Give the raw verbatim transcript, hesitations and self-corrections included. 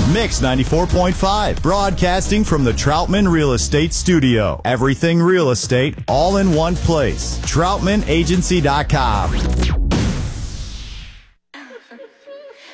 Mix ninety-four point five, broadcasting from the Troutman Real Estate Studio. Everything real estate, all in one place. Troutman Agency dot com.